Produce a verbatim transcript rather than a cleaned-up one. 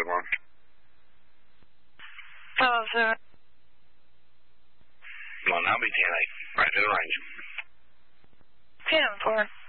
one. Oh, sir. Come on, I'll be ten eight. Right to the range. ten four.